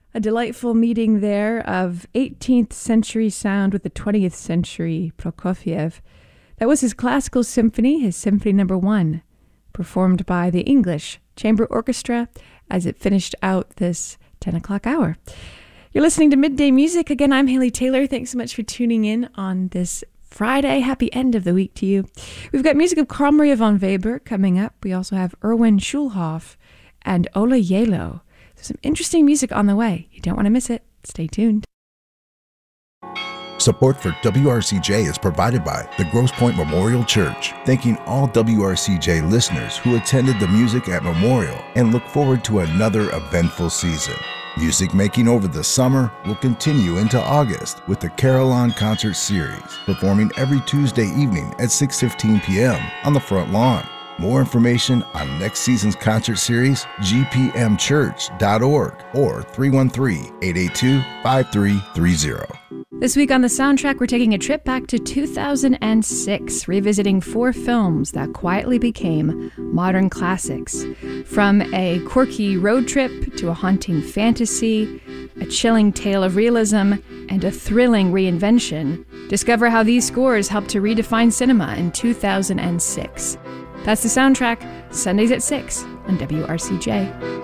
A delightful meeting there of 18th century sound with the 20th century Prokofiev. That was his classical symphony, his Symphony No. 1, performed by the English Chamber Orchestra as it finished out this 10 o'clock hour. You're listening to Midday Music. Again, I'm Haley Taylor. Thanks so much for tuning in on this Friday. Happy end of the week to you. We've got music of Carl Maria von Weber coming up. We also have Erwin Schulhoff and Ola Yelo. Some interesting music on the way. You don't want to miss it. Stay tuned. Support for WRCJ is provided by the Grosse Pointe Memorial Church, thanking all WRCJ listeners who attended the Music at Memorial and look forward to another eventful season. Music making over the summer will continue into August with the Carillon Concert Series, performing every Tuesday evening at 6:15 p.m. on the front lawn. More information on next season's concert series, gpmchurch.org or 313-882-5330. This week on the soundtrack, we're taking a trip back to 2006, revisiting 4 films that quietly became modern classics. From a quirky road trip to a haunting fantasy, a chilling tale of realism, and a thrilling reinvention, discover how these scores helped to redefine cinema in 2006. That's the soundtrack, Sundays at 6 on WRCJ.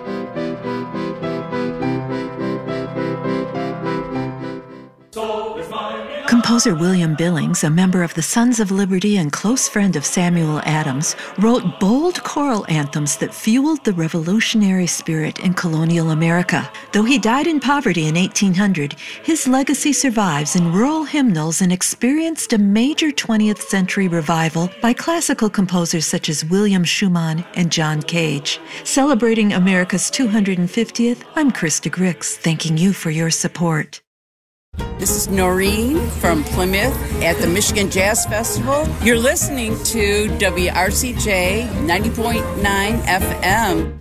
Composer William Billings, a member of the Sons of Liberty and close friend of Samuel Adams, wrote bold choral anthems that fueled the revolutionary spirit in colonial America. Though he died in poverty in 1800, his legacy survives in rural hymnals and experienced a major 20th century revival by classical composers such as William Schumann and John Cage. Celebrating America's 250th, I'm Krista Grix, thanking you for your support. This is Noreen from Plymouth at the Michigan Jazz Festival. You're listening to WRCJ 90.9 FM.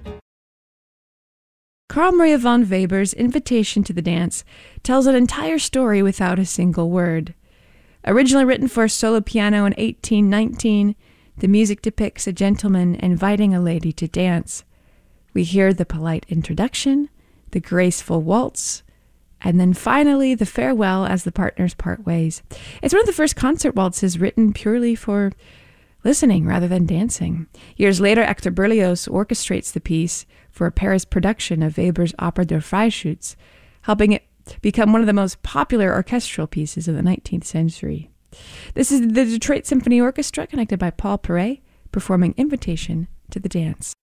Carl Maria von Weber's Invitation to the Dance tells an entire story without a single word. Originally written for solo piano in 1819, the music depicts a gentleman inviting a lady to dance. We hear the polite introduction, the graceful waltz, and then finally the farewell as the partners part ways. It's one of the first concert waltzes written purely for listening rather than dancing. Years later, Hector Berlioz orchestrates the piece for a Paris production of Weber's Opera der Freischütz, helping it become one of the most popular orchestral pieces of the 19th century. This is the Detroit Symphony Orchestra, connected by Paul Perret, performing Invitation to the Dance.